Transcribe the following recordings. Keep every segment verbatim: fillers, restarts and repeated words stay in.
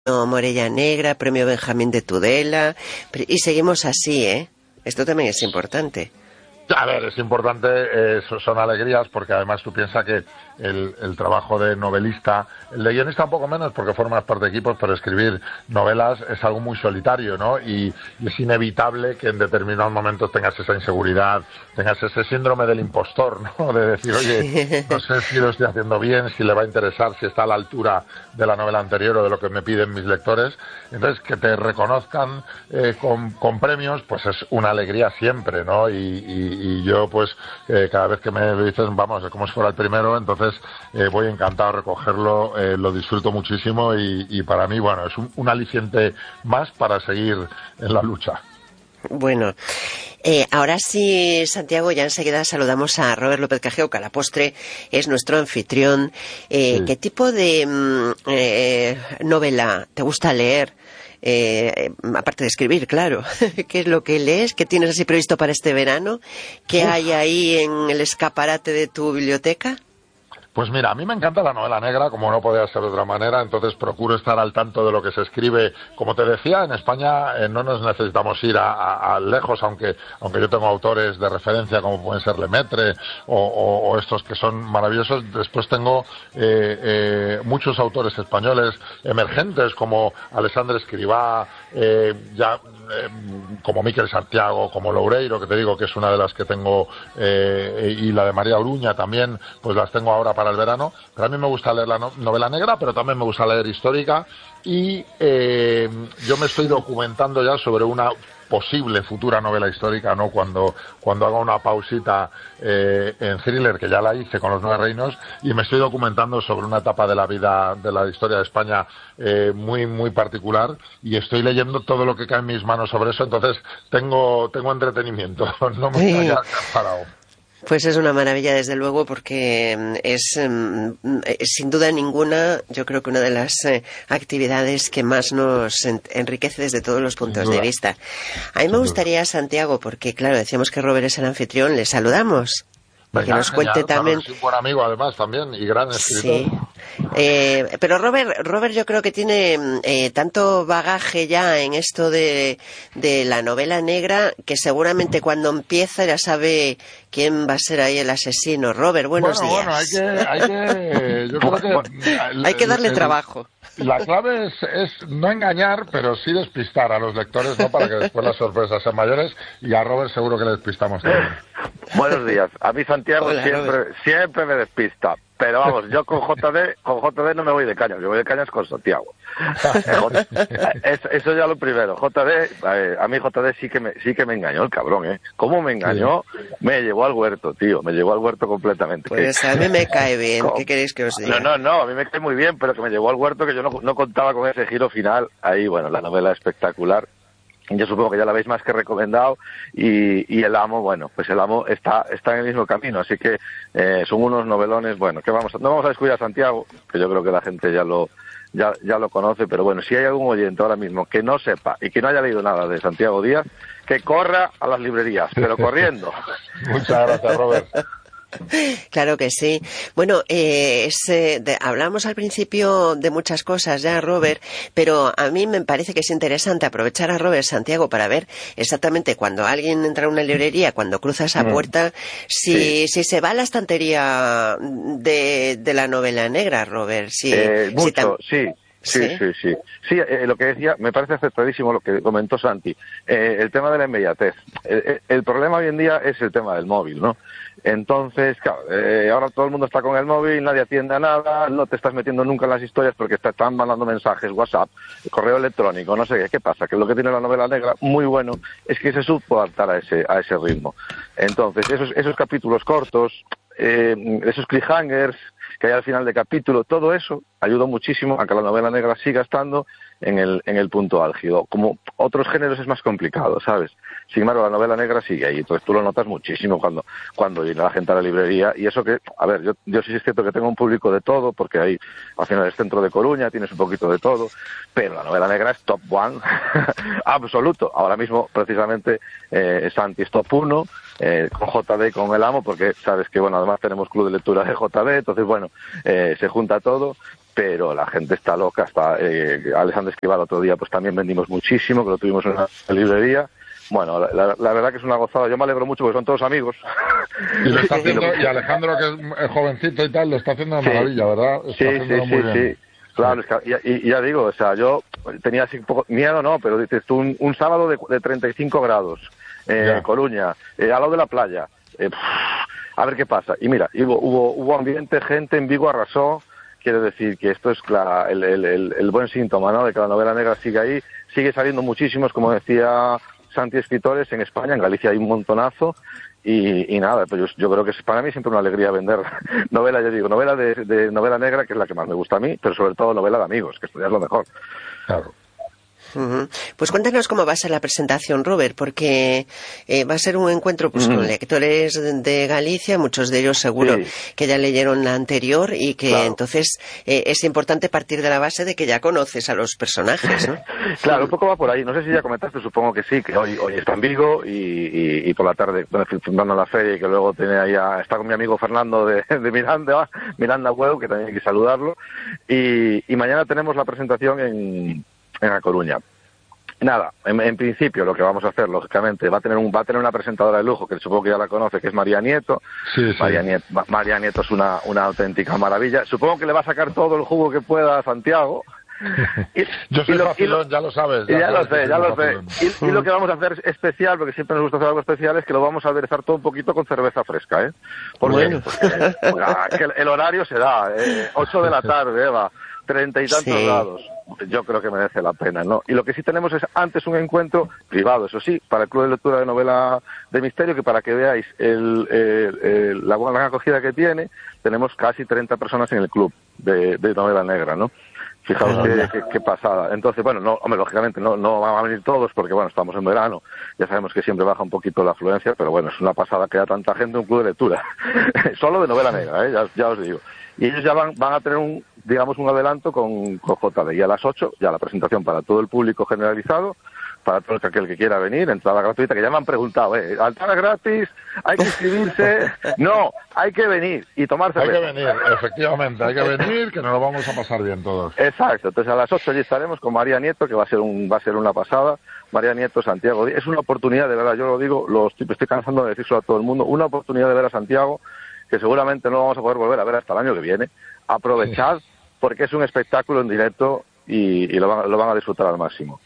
Morella Negra, premio Benjamín de Tudela, y seguimos así, ¿eh? Esto también es importante. A ver, es importante, eh, son alegrías, porque además tú piensas que el, el trabajo de novelista, el de guionista un poco menos porque formas parte de equipos, pero escribir novelas es algo muy solitario, ¿no? Y, y es inevitable que en determinados momentos tengas esa inseguridad, tengas ese síndrome del impostor, ¿no? De decir, oye, no sé si lo estoy haciendo bien, si le va a interesar, si está a la altura de la novela anterior o de lo que me piden mis lectores. Entonces, que te reconozcan eh, con, con premios, pues es una alegría siempre, ¿no? Y, y, y yo, pues, eh, cada vez que me dicen, vamos, es como si fuera el primero, entonces eh, voy encantado a recogerlo, eh, lo disfruto muchísimo y, y para mí, bueno, es un, un aliciente más para seguir en la lucha. Bueno, eh, ahora sí, Santiago, ya enseguida saludamos a Robert López Cajeo, que a la postre es nuestro anfitrión. Eh, sí. ¿Qué tipo de mm, eh, novela te gusta leer? Eh, aparte de escribir, claro. ¿Qué es lo que lees? ¿Qué tienes así previsto para este verano? ¿Qué Uf. hay ahí en el escaparate de tu biblioteca? Pues mira, a mí me encanta la novela negra, como no podía ser de otra manera, entonces procuro estar al tanto de lo que se escribe. Como te decía, en España eh, no nos necesitamos ir a, a, a lejos, aunque aunque yo tengo autores de referencia como pueden ser Lemaitre o, o, o estos que son maravillosos. Después tengo eh, eh, muchos autores españoles emergentes como Alexandre Escrivá, eh, ya eh, como Miquel Santiago, como Loureiro, que te digo que es una de las que tengo, eh, y la de María Uruña también, pues las tengo ahora para el verano. Pero a mí me gusta leer la no- novela negra, pero también me gusta leer histórica, y eh, yo me estoy documentando ya sobre una posible futura novela histórica, ¿no? Cuando, cuando haga una pausita eh, en thriller, que ya la hice con Los Nueve Reinos, y me estoy documentando sobre una etapa de la vida, de la historia de España eh, muy, muy particular, y estoy leyendo todo lo que cae en mis manos sobre eso, entonces tengo, tengo entretenimiento, no me sí. haya parado. Pues es una maravilla, desde luego, porque es, es sin duda ninguna, yo creo que una de las eh, actividades que más nos en, enriquece desde todos los puntos de vista. A mí me gustaría, Santiago, porque claro, decíamos que Robert es el anfitrión, le saludamos. Venga, que nos cuente genial, también. Claro, es un buen amigo además también y gran escritor. Sí. Eh, pero Robert, Robert yo creo que tiene eh, tanto bagaje ya en esto de, de la novela negra que seguramente cuando empieza ya sabe quién va a ser ahí el asesino. Robert, buenos bueno, días. Bueno, hay que, hay que, yo creo que hay que darle el, trabajo. La clave es, es no engañar, pero sí despistar a los lectores, ¿no? Para que después las sorpresas sean mayores, y a Robert seguro que le despistamos también. Buenos días. A mí Santiago Hola, siempre, siempre me despista. Pero vamos, yo con J D, con J D no me voy de cañas, yo voy de cañas con Santiago. Eso, eso ya lo primero. J D, eh, a mí J D sí que me, sí que me engañó el cabrón, ¿eh? ¿Cómo me engañó? Sí. Me llevó al huerto, tío, me llevó al huerto completamente. Pues que, a mí me cae bien, ¿qué queréis que os diga? No, no, no, a mí me cae muy bien, pero que me llevó al huerto, que yo no, no contaba con ese giro final. Ahí, bueno, la novela espectacular. Yo supongo que ya la habéis más que recomendado, y, y El Amo, bueno, pues El Amo está, está en el mismo camino, así que eh, son unos novelones, bueno, que vamos, no vamos a descuidar a Santiago, que yo creo que la gente ya lo, ya, ya lo conoce, pero bueno, si hay algún oyente ahora mismo que no sepa y que no haya leído nada de Santiago Díaz, que corra a las librerías, pero corriendo. Muchas gracias, Robert. Claro que sí. Bueno, eh, es, eh, de, hablamos al principio de muchas cosas ya, Robert, pero a mí me parece que es interesante aprovechar a Robert, Santiago, para ver exactamente cuando alguien entra a una librería, cuando cruza esa puerta, si, sí. si se va a la estantería de, de la novela negra, Robert. Si, eh, mucho, si tam- sí. Sí, sí, sí. Sí, sí eh, lo que decía, me parece acertadísimo lo que comentó Santi. Eh, el tema de la inmediatez. El, el problema hoy en día es el tema del móvil, ¿no? Entonces, claro, eh, ahora todo el mundo está con el móvil, nadie atiende a nada, no te estás metiendo nunca en las historias porque te están mandando mensajes, WhatsApp, correo electrónico, no sé qué. ¿Qué pasa? Que lo que tiene la novela negra, muy bueno, es que se supo adaptar a ese, a ese ritmo. Entonces, esos, esos capítulos cortos, eh, esos cliffhangers que hay al final de capítulo, todo eso ayuda muchísimo a que la novela negra siga estando en el, en el punto álgido. Como otros géneros es más complicado, ¿sabes? Sin embargo, la novela negra sigue ahí, entonces tú lo notas muchísimo cuando, cuando viene la gente a la librería, y eso que, a ver, yo, yo sí es cierto que tengo un público de todo, porque ahí, al final es centro de Coruña, tienes un poquito de todo, pero la novela negra es top one, absoluto. Ahora mismo, precisamente, eh, Santi es top uno, eh, con J D, con El Amo, porque sabes que, bueno, además tenemos club de lectura de J D, entonces, bueno, eh, se junta todo. pero la gente está loca. Está, eh, Alexander Escribá el otro día pues también vendimos muchísimo, que lo tuvimos en una librería. Bueno, la, la, la verdad que es una gozada. Yo me alegro mucho porque son todos amigos. Y lo está haciendo, y Alejandro, que es jovencito y tal, lo está haciendo de maravilla, sí, ¿verdad? Está sí, sí, sí, bien. sí. Claro, sí. Es que, y, y ya digo, o sea, yo tenía así un poco miedo, no, pero dices tú, un, un sábado de, de treinta y cinco grados, eh, Coruña, eh, al lado de la playa, eh, pff, a ver qué pasa. Y mira, hubo, hubo, hubo ambiente, gente, en Vigo arrasó. Quiero decir que esto es la, el, el, el, el buen síntoma, ¿no?, de que la novela negra sigue ahí, sigue saliendo muchísimos, como decía Santi, escritores en España. En Galicia hay un montonazo. Y, y nada, pues yo, yo creo que es para mí siempre una alegría vender novela, yo digo, novela de, de novela negra, que es la que más me gusta a mí, pero sobre todo novela de amigos, que esto ya es lo mejor. Claro. Uh-huh. Pues cuéntanos cómo va a ser la presentación, Robert, porque eh, va a ser un encuentro pues uh-huh. con lectores de Galicia, muchos de ellos seguro sí. que ya leyeron la anterior y que claro. entonces eh, es importante partir de la base de que ya conoces a los personajes, ¿no? Claro, un poco va por ahí. No sé si ya comentaste, supongo que sí, que hoy hoy está en Vigo y, y, y por la tarde fundando la feria, y que luego tiene ahí a, está con mi amigo Fernando de, de Miranda, Miranda Web, que también hay que saludarlo, y, y mañana tenemos la presentación en en La Coruña. Nada, en, en principio lo que vamos a hacer, lógicamente, va a tener un va a tener una presentadora de lujo, que supongo que ya la conoce, que es María Nieto. Sí, sí. María Nieto, María Nieto es una, una auténtica maravilla. Supongo que le va a sacar todo el jugo que pueda a Santiago. Y, Yo soy facilón, ya lo sabes. Ya, ya lo sé, ya lo sé. Y, y lo que vamos a hacer especial, porque siempre nos gusta hacer algo especial, es que lo vamos a aderezar todo un poquito con cerveza fresca, ¿eh? Porque, bueno. porque, porque el, el horario se da, ¿eh? ocho de la tarde, Eva. Treinta y tantos sí. grados. Yo creo que merece la pena, ¿no? Y lo que sí tenemos es antes un encuentro privado, eso sí, para el Club de Lectura de Novela de Misterio, que para que veáis el, el, el, la buena acogida que tiene, tenemos casi treinta personas en el club de, de novela negra, ¿no? Fijaos oh, qué, qué, qué pasada. Entonces, bueno, no, hombre, lógicamente no, no van a venir todos porque, bueno, estamos en verano, ya sabemos que siempre baja un poquito la afluencia, pero bueno, es una pasada que haya tanta gente en un club de lectura. Solo de novela negra, ¿eh? Ya, ya os digo. Y ellos ya van, van a tener un, digamos, un adelanto con, con J D. Y a las ocho, ya la presentación para todo el público generalizado, para todo aquel que quiera venir, entrada gratuita, que ya me han preguntado, ¿eh? ¿Entrada gratis? ¿Hay que inscribirse? No, hay que venir y tomar cerveza. Hay que venir, efectivamente, hay que venir, que nos lo vamos a pasar bien todos. Exacto, entonces a las ocho allí estaremos con María Nieto, que va a ser un va a ser una pasada. María Nieto, Santiago, es una oportunidad, de verdad, yo lo digo, lo estoy, estoy cansando de decírselo a todo el mundo, una oportunidad de ver a Santiago, que seguramente no vamos a poder volver a ver hasta el año que viene. Aprovechad, sí. porque es un espectáculo en directo y, y lo, van, lo van a disfrutar al máximo.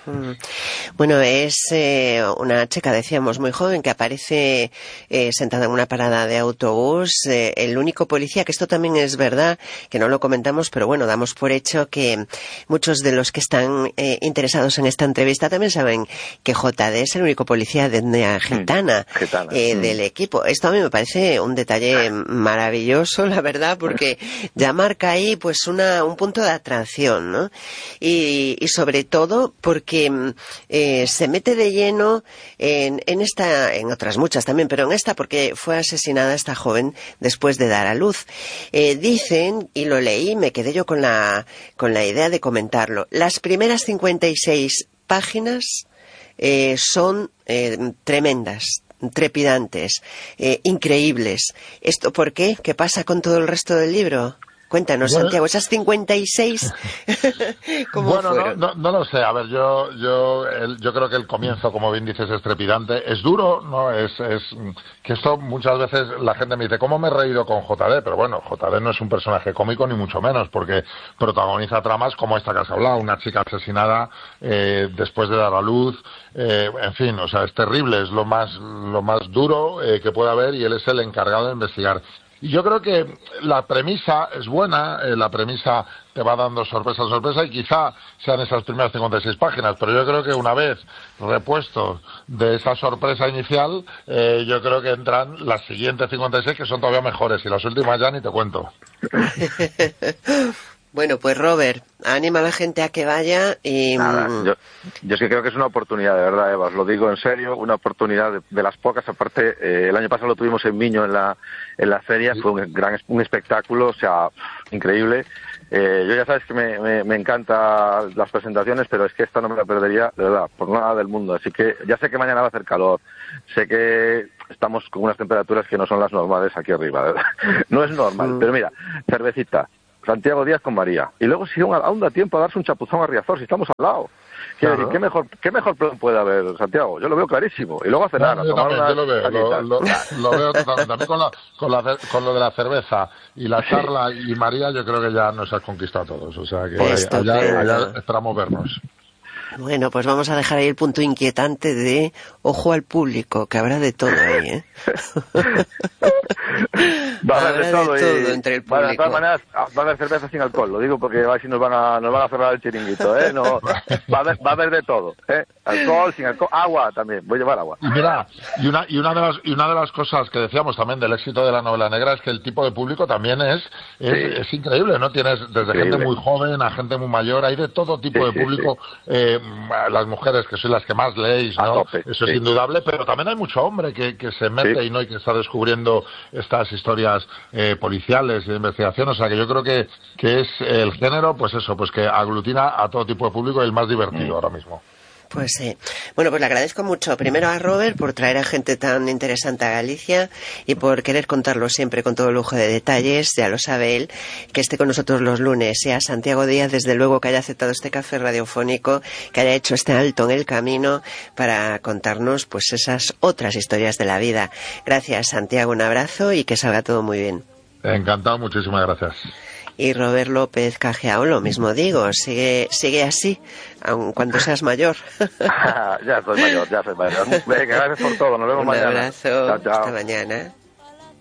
Bueno, es eh, una chica, decíamos, muy joven, que aparece eh, sentada en una parada de autobús, eh, el único policía, que esto también es verdad, que no lo comentamos, pero bueno, damos por hecho que muchos de los que están eh, interesados en esta entrevista también saben que J D es el único policía de etnia gitana, mm, gitana. Eh, mm. del equipo. Esto a mí me parece un detalle maravilloso, la verdad, porque ya marca ahí pues una un punto de atracción, ¿no? Y, y sobre todo porque que eh, se mete de lleno en, en esta, en otras muchas también, pero en esta porque fue asesinada esta joven después de dar a luz. Eh, dicen, y lo leí, me quedé yo con la, con la idea de comentarlo, las primeras cincuenta y seis páginas eh, son eh, tremendas, trepidantes, eh, increíbles. ¿Esto por qué? ¿Qué pasa con todo el resto del libro? Cuéntanos, bueno, Santiago, esas cincuenta y seis, ¿cómo bueno, fueron? No, no, no lo sé. A ver, yo yo el, yo creo que el comienzo, como bien dices, es trepidante. Es duro, ¿no? Es, es que esto muchas veces la gente me dice, ¿cómo me he reído con J D? Pero bueno, J D no es un personaje cómico ni mucho menos, porque protagoniza tramas como esta que has hablado, una chica asesinada eh, después de dar a luz, eh, en fin, o sea, es terrible, es lo más lo más duro eh, que puede haber, y él es el encargado de investigar. Y yo creo que la premisa es buena, eh, la premisa te va dando sorpresa a sorpresa, y quizá sean esas primeras cincuenta y seis páginas, pero yo creo que una vez repuestos de esa sorpresa inicial, eh, yo creo que entran las siguientes cincuenta y seis, que son todavía mejores, y las últimas ya ni te cuento. Bueno, pues Robert, anima a la gente a que vaya y... Nada, yo, yo es que creo que es una oportunidad, de verdad, Eva, os lo digo en serio, una oportunidad de, de las pocas. Aparte, eh, el año pasado lo tuvimos en Miño, en la en la feria, sí. Fue un gran un espectáculo, o sea, increíble. Eh, yo ya sabes que me, me, me encantan las presentaciones, pero es que esta no me la perdería, de verdad, por nada del mundo. Así que ya sé que mañana va a hacer calor, sé que estamos con unas temperaturas que no son las normales aquí arriba, ¿verdad? No es normal, mm. pero mira, cervecita, Santiago Díaz con María. Y luego si aún, aún da tiempo a darse un chapuzón a Riazor, si estamos al lado. Quiero decir, ¿qué mejor, ¿qué mejor plan puede haber, Santiago? Yo lo veo clarísimo. Y luego a cenar, no, a tomar también, una... yo lo veo, lo, lo, lo veo totalmente. También con, la, con, la, con lo de la cerveza y la charla sí. y María, yo creo que ya nos has conquistado a todos. O sea, que allá, allá esperamos vernos. Bueno, pues vamos a dejar ahí el punto inquietante de ojo al público, que habrá de todo ahí, ¿eh? Va a haber de todo, de todo y... entre el público. De todas maneras, va a haber cerveza sin alcohol, lo digo porque a ver si nos van a, nos van a cerrar el chiringuito, ¿eh? No, va, a haber, va a haber de todo, ¿eh? Alcohol, sin alcohol, agua también, voy a llevar agua. Y mira, y una, y una de las, y una de las cosas que decíamos también del éxito de la novela negra es que el tipo de público también es, es, sí. es increíble, ¿no? Tienes desde increíble. gente muy joven a gente muy mayor, hay de todo tipo sí, de público, sí, sí. Eh, las mujeres que sois las que más leéis, ¿no? Tope, Eso sí. es indudable, pero también hay mucho hombre que, que se mete sí. y no y que está descubriendo estas historias eh, policiales de investigación, o sea que yo creo que, que es el género, pues eso, pues que aglutina a todo tipo de público y el más divertido mm. ahora mismo. Pues sí. Eh. Bueno, pues le agradezco mucho primero a Robert por traer a gente tan interesante a Galicia y por querer contarlo siempre con todo lujo de detalles. Ya lo sabe él, que esté con nosotros los lunes. Y a Santiago Díaz, desde luego, que haya aceptado este café radiofónico, que haya hecho este alto en el camino para contarnos pues esas otras historias de la vida. Gracias, Santiago, un abrazo y que salga todo muy bien. Encantado, muchísimas gracias. Y Robert López Cajiao, lo mismo digo, sigue sigue así, aun cuando seas mayor. Ya soy mayor, ya soy mayor. Venga, gracias por todo, nos vemos Un mañana. Un abrazo, chao, chao. Hasta mañana.